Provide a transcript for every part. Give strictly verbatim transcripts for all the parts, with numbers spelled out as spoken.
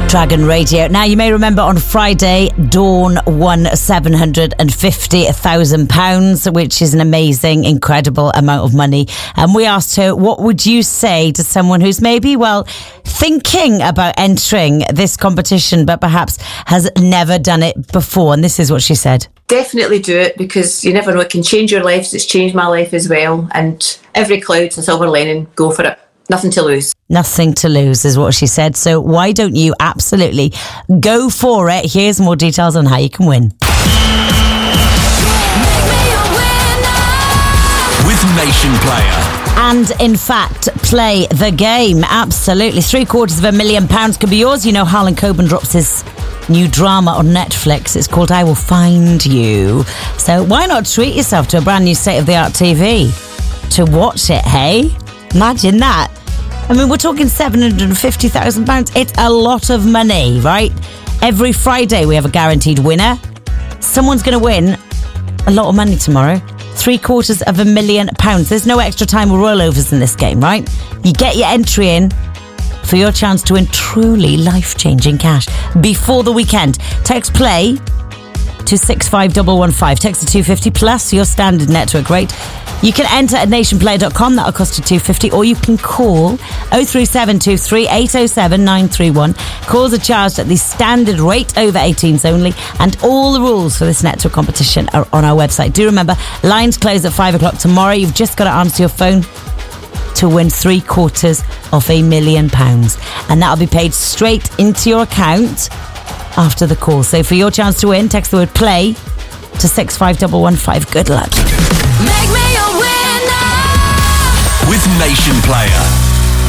Dragon Radio. Now, you may remember on Friday, Dawn won seven hundred fifty thousand pounds, which is an amazing, incredible amount of money. And we asked her, what would you say to someone who's maybe, well, thinking about entering this competition, but perhaps has never done it before? And this is what she said. Definitely do it, because you never know, it can change your life. It's changed my life as well. And every cloud's a silver lining. Go for it. Nothing to lose. Nothing to lose is what she said. So why don't you absolutely go for it? Here's more details on how you can win. With Nation Player. And in fact, play the game. Absolutely. Three quarters of a million pounds could be yours. You know, Harlan Coben drops his new drama on Netflix. It's called I Will Find You. So why not treat yourself to a brand new state-of-the-art T V to watch it, hey? Imagine that. I mean, we're talking seven hundred fifty thousand pounds. It's a lot of money, right? Every Friday we have a guaranteed winner. Someone's going to win a lot of money tomorrow. Three quarters of a million pounds. There's no extra time or rollovers in this game, right? You get your entry in for your chance to win truly life-changing cash before the weekend. Text play to six five one one five. Text to two fifty plus your standard network rate. You can enter at nation player dot com. That'll cost you two fifty. Or you can call oh three seven two three eight oh seven nine three one. Calls are charged at the standard rate, over eighteens only. And all the rules for this network competition are on our website. Do remember, lines close at five o'clock tomorrow. You've just got to answer your phone to win three quarters of a million pounds. And that'll be paid straight into your account after the call. So for your chance to win, text the word play to six five one one five. Good luck. Make me a winner with Nation Player.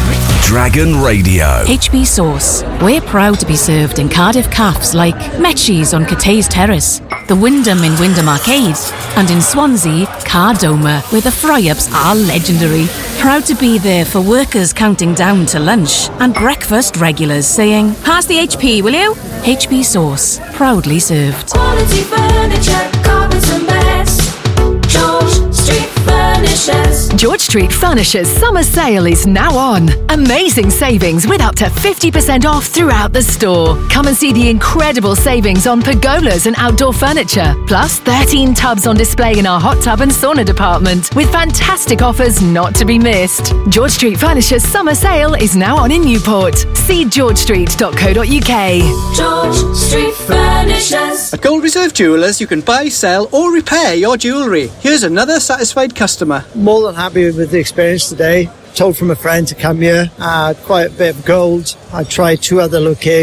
Dragon Radio. H B Sauce. We're proud to be served in Cardiff cafes like Metchie's on Cathays Terrace, the Wyndham in Wyndham Arcade, and in Swansea, Cardoma, where the fry-ups are legendary. Proud to be there for workers counting down to lunch and breakfast regulars saying, "Pass the H P, will you?" H B Sauce. Proudly served. Quality furniture, carpets and beds. George Street Furnishers. George Street Furnishers summer sale is now on. Amazing savings with up to fifty percent off throughout the store. Come and see the incredible savings on pergolas and outdoor furniture. Plus thirteen tubs on display in our hot tub and sauna department with fantastic offers not to be missed. George Street Furnishers summer sale is now on in Newport. See george street dot co dot uk. George Street Furnishers. At Gold Reserve Jewellers, you can buy, sell or repair your jewellery. Here's another satisfied customer. More than happy with the experience today. Told from a friend to come here. I had quite a bit of gold. I tried two other locations.